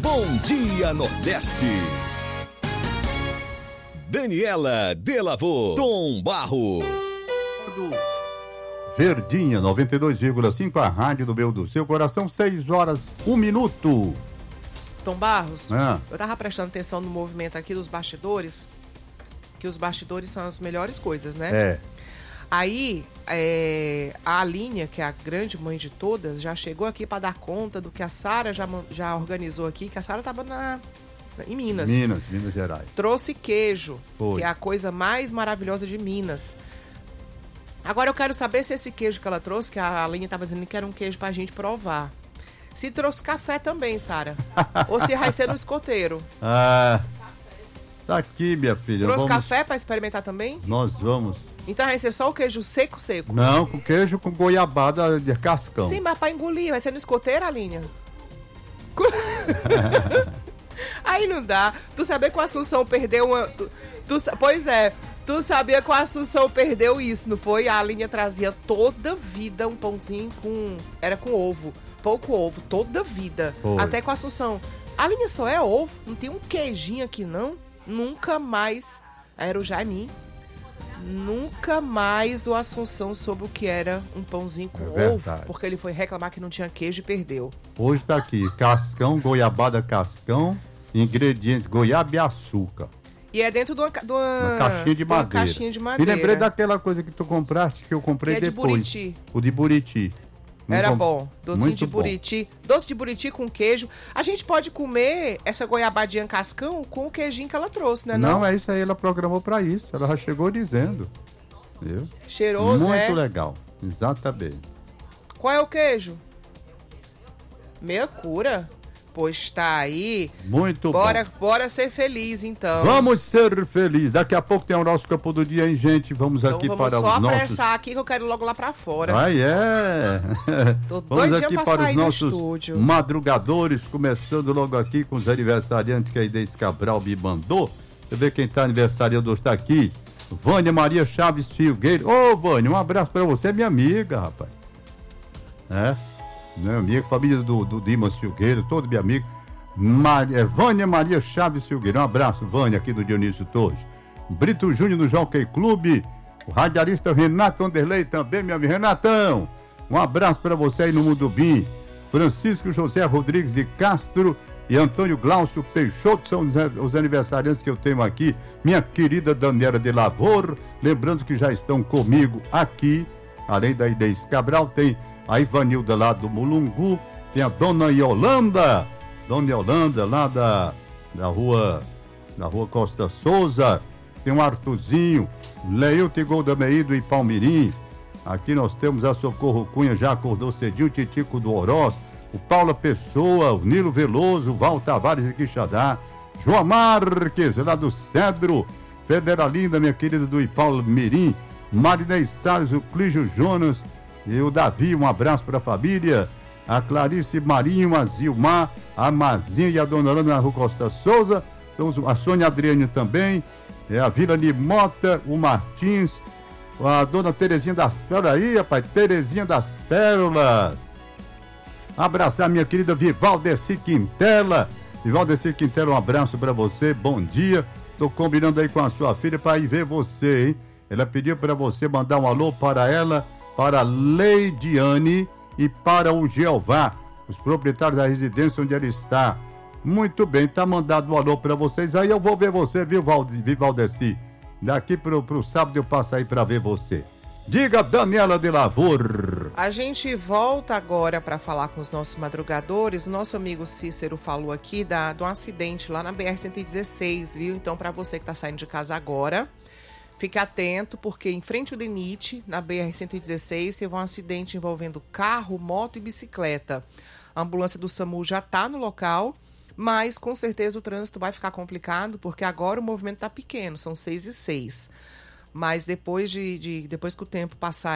Bom Dia Nordeste. Daniela Delavô, Tom Barros. Verdinha, 92,5, a rádio do meu do seu coração, 6 horas, 1 minuto. Tom Barros, eu tava prestando atenção no movimento aqui dos bastidores, que os bastidores são as melhores coisas, né? Aí, a Aline, que é a grande mãe de todas, já chegou aqui para dar conta do que a Sara já organizou aqui, que a Sara tava em Minas. Minas Gerais. Trouxe queijo, Foi. que é a coisa mais maravilhosa de Minas. Agora eu quero saber se esse queijo que ela trouxe, que a Aline tava dizendo que era um queijo pra gente provar. Se trouxe café também, Sara. Ou se vai ser no escoteiro. Tá aqui, minha filha. Trouxe café pra experimentar também? Nós vamos. Então vai ser só o queijo seco? Não, com queijo com goiabada de cascão. Sim, mas pra engolir, vai ser no escoteiro, Aline? Aí não dá. Tu sabia que o Assunção perdeu uma... Pois é. Tu sabia que o Assunção perdeu isso, não foi? A Aline trazia toda vida um pãozinho era com ovo. Pouco ovo, toda vida. Foi. Até com a Assunção. A Aline só é ovo, não tem um queijinho aqui não. Nunca mais. Era o Jaimin. Nunca mais o Assunção soube o que era um pãozinho com ovo. Porque ele foi reclamar que não tinha queijo e perdeu. Hoje tá aqui, cascão, goiabada cascão, ingredientes, goiaba e açúcar. E é dentro de uma caixinha de madeira. Caixinha de madeira. E lembrei daquela coisa que tu compraste, que eu comprei depois. De Buriti. O de Buriti. Era bom. Docinho muito de Buriti. Doce de Buriti com queijo. A gente pode comer essa goiabadinha cascão com o queijinho que ela trouxe, né? Não, é isso aí, ela programou pra isso. Ela já chegou dizendo. Viu? Cheiroso, muito legal. Exatamente. Qual é o queijo? Meia cura. Pois tá aí. Muito bom. Bora ser feliz, então. Vamos ser felizes. Daqui a pouco tem o nosso campo do dia, hein, gente? Vamos aqui então, para os nossos... Vamos só apressar aqui que eu quero ir logo lá pra fora. Tô doidinha aqui pra para sair os nossos do estúdio. madrugadores, começando logo aqui com os aniversariantes que a Inês Cabral me mandou. Deixa eu ver quem tá aniversariando hoje, tá aqui. Vânia Maria Chaves Filgueiro. Ô, Vânia, um abraço pra você, minha amiga, rapaz. Minha amiga, família do Dimas Filgueiro, todo meu amigo. Vânia Maria Chaves Filgueiro. Um abraço, Vânia, aqui do Dionísio Torres. Brito Júnior do Jockey Clube. O radialista Renato Anderley também, meu amigo. Renatão, um abraço para você aí no Mundo Bim. Francisco José Rodrigues de Castro e Antônio Glaucio Peixoto são os aniversariantes que eu tenho aqui. Minha querida Daniela de Lavor, lembrando que já estão comigo aqui, além da Inês Cabral, tem a Ivanilda lá do Mulungu, tem a Dona Yolanda lá da rua Costa Souza, tem o Artuzinho, Leilton Goldameí do Ipalmirim. Aqui nós temos a Socorro Cunha, já acordou cedinho, o Titico do Oroz, o Paula Pessoa, o Nilo Veloso, o Val Tavares de Quixadá, João Marques lá do Cedro, Federalinda, minha querida do Ipalmirim, Marinês Salles, o Clígio Jonas e o Davi, um abraço para a família. A Clarice Marinho, a Zilmar, a Mazinha e a Dona Ana na Rua Costa Souza, a Sônia Adriane também, a Vila Mota, o Martins, a Dona Terezinha das Pérolas, aí, rapaz, Terezinha das Pérolas. Abraçar minha querida Vivaldeci Quintela. Vivaldeci Quintela, um abraço para você, bom dia. Tô combinando aí com a sua filha para ir ver você, hein? Ela pediu para você mandar um alô para ela, para a Leidiane e para o Jeová, os proprietários da residência onde ela está. Muito bem, tá mandado um alô para vocês. Aí eu vou ver você, viu, Vivaldeci? Daqui pro sábado eu passo aí para ver você. Diga, Daniela de Lavor. A gente volta agora para falar com os nossos madrugadores. O nosso amigo Cícero falou aqui de um acidente lá na BR-116, viu? Então, para você que tá saindo de casa agora, fique atento, porque em frente ao DENIT, na BR-116, teve um acidente envolvendo carro, moto e bicicleta. A ambulância do SAMU já está no local, mas com certeza o trânsito vai ficar complicado, porque agora o movimento está pequeno, são 6h06. Mas depois que o tempo passar